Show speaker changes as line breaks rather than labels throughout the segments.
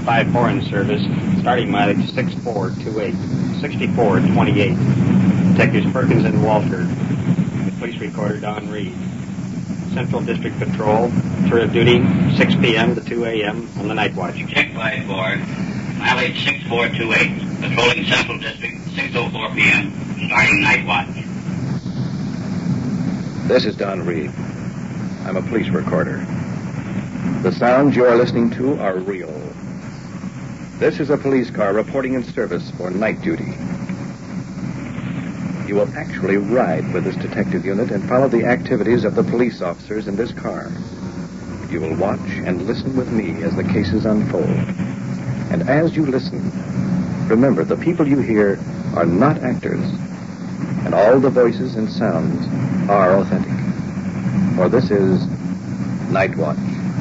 5-4 in service, starting mileage 6428. Detectives Perkins and Walter. The police recorder, Don Reed. Central District Patrol, tour of duty, 6 p.m. to 2 a.m. on the night watch.
Check 5-4, mileage 6428, patrolling Central District, 6:04 p.m., starting night watch.
This is Don Reed. I'm a police recorder. The sounds you are listening to are real. This is a police car reporting in service for night duty. You will actually ride with this detective unit and follow the activities of the police officers in this car. You will watch and listen with me as the cases unfold. And as you listen, remember the people you hear are not actors, and all the voices and sounds are authentic. For this is Night Watch.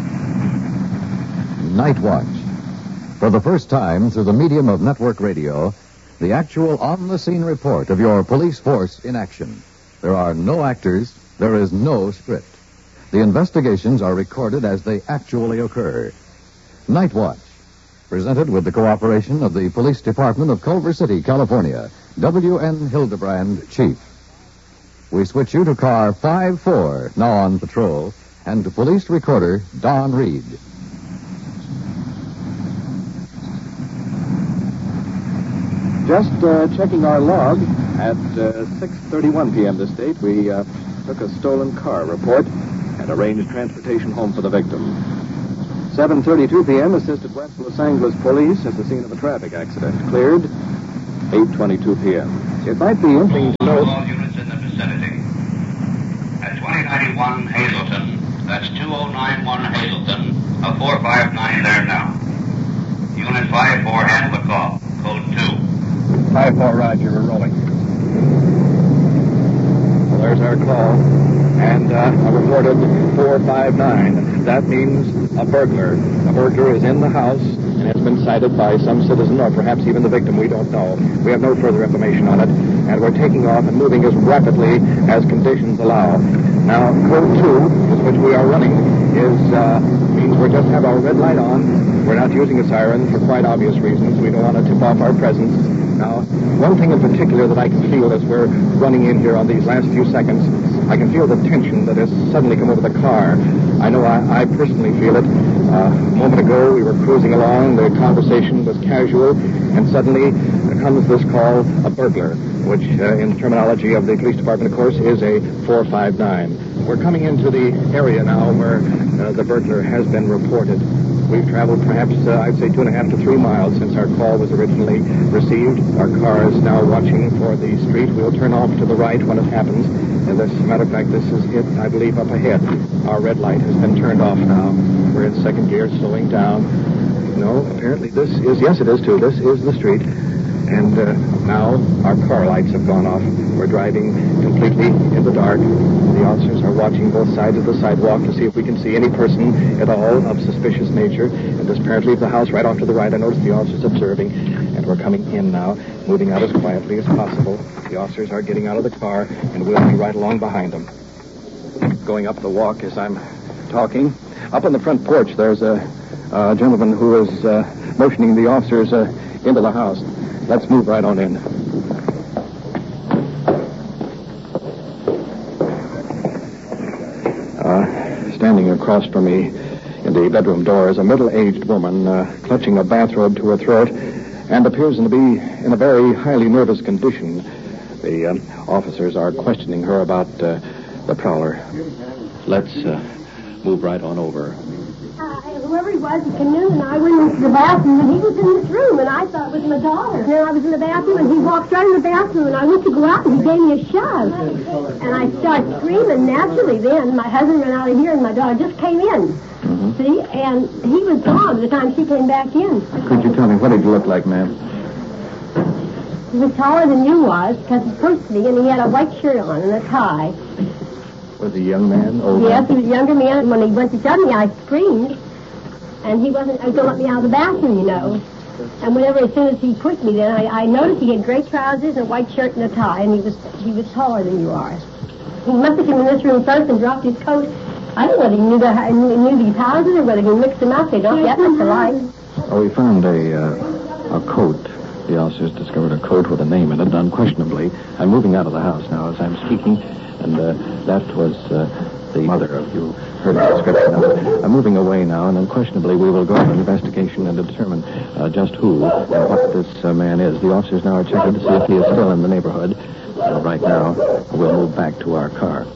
Night Watch. For the first time through the medium of network radio, the actual on-the-scene report of your police force in action. There are no actors. There is no script. The investigations are recorded as they actually occur. Night Watch. Presented with the cooperation of the Police Department of Culver City, California. W.N. Hildebrand, Chief. We switch you to car 5-4, now on patrol, and to police recorder Don Reed.
Just checking our log. At 6:31 p.m. this date, we took a stolen car report and arranged transportation home for the victim. 7:32 p.m. assisted West Los Angeles police at the scene of a traffic accident. Cleared. 8:22 p.m. It might be interesting to note...
All units in the vicinity. At 2091 Hazleton, that's 2091 Hazleton, a 459 there now. Unit 5-4, handle the call. Code 2.
5-4, Roger, we're rolling. Well, there's our call. And I reported 459. That means a burglar. A burglar is in the house and has been cited by some citizen or perhaps even the victim. We don't know. We have no further information on it. And we're taking off and moving as rapidly as conditions allow. Now, code 2, which we are running, means we just have our red light on. We're not using a siren for quite obvious reasons. We don't want to tip off our presence. Now, one thing in particular that I can feel as we're running in here on these last few seconds, I can feel the tension that has suddenly come over the car. I know I personally feel it. A moment ago, we were cruising along, the conversation was casual, and suddenly comes this call, a burglar, which in the terminology of the police department, of course, is a 459. We're coming into the area now where the burglar has been reported. We've traveled perhaps, I'd say, 2.5 to 3 miles since our call was originally received. Our car is now watching for the street. We'll turn off to the right when it happens. And as a matter of fact, this is it, I believe, up ahead. Our red light has been turned off now. We're in second gear, slowing down. No, apparently this is, yes, it is too. This is the street. And now our car lights have gone off. We're driving completely in the dark. The officers are watching both sides of the sidewalk to see if we can see any person at all of suspicious nature. And as apparently the house right off to the right, I noticed the officers observing. And we're coming in now, moving out as quietly as possible. The officers are getting out of the car, and we'll be right along behind them. Going up the walk as I'm talking. Up on the front porch, there's a gentleman who is motioning the officers into the house. Let's move right on in. Standing across from me in the bedroom door is a middle-aged woman clutching a bathrobe to her throat and appears to be in a very highly nervous condition. The officers are questioning her about the prowler. Let's move right on over.
Whoever he was, he came in, and I went into the bathroom, and he was in this room, and I thought it was my daughter. And then I was in the bathroom, and he walked right in the bathroom, and I went to go out, and he gave me a shove. And I started screaming. Naturally, then, my husband ran out of here, and my daughter just came in. Mm-hmm. See? And he was gone by the time she came back in.
Could you tell me, what did he look like, ma'am?
He was taller than you was, because he's supposed to be, and he had a white shirt on and a tie.
Was he a young man, old man?
Yes, he was a younger man. When he went to shove me, I screamed. And he wasn't going to let me out of the bathroom, you know. And whenever, as soon as he pushed me, then I noticed he had gray trousers and a white shirt and a tie, and he was taller than you are. He must have come in this room first and dropped his coat. I don't know whether he knew these houses or whether he mixed them up. They don't get much alike.
We found a coat. The officers discovered a coat with a name in it, unquestionably. I'm moving out of the house now as I'm speaking, and that was the mother of you. Heard the description of it. I'm moving away now, and unquestionably we will go on an investigation and determine just who and what this man is. The officers now are checking to see if he is still in the neighborhood. Right now, we'll move back to our car.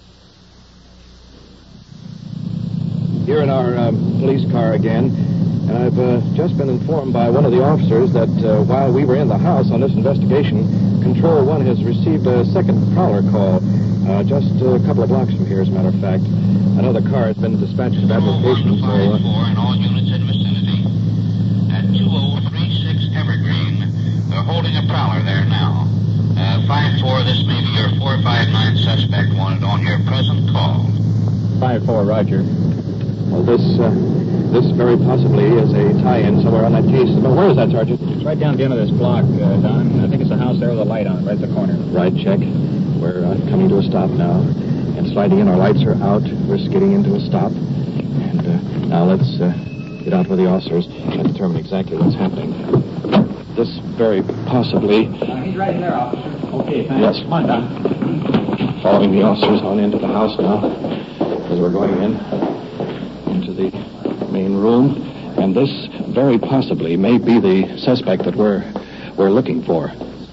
Here in our police car again, and I've just been informed by one of the officers that while we were in the house on this investigation, Control 1 has received a second prowler call just a couple of blocks from here, as a matter of fact. Another car has been dispatched to that location, so...
and all units in vicinity. At 2036 Evergreen, they're holding a prowler there now. 5-4, this may be your 459 suspect wanted on your present call.
5-4, roger.
Well, this very possibly is a tie-in somewhere on that case. But where is that, Sergeant?
It's right down at the end of this block, Don. I think it's a house there with a light on, right at the corner.
Right, check. We're coming to a stop now. And sliding in, our lights are out. We're skidding into a stop. And now let's get out with the officers and determine exactly what's happening. This very possibly...
He's right there, officer. Okay, thanks.
Yes.
Come on, Don.
Following the officers on into the house now as we're going into the main room. And this very possibly may be the suspect that we're looking for.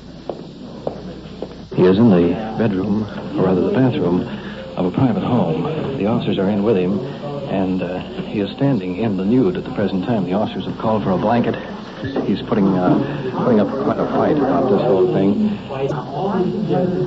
He is in the bedroom, or rather the bathroom, of a private home. The officers are in with him, and he is standing in the nude at the present time. The officers have called for a blanket. He's putting up quite a fight about this whole thing.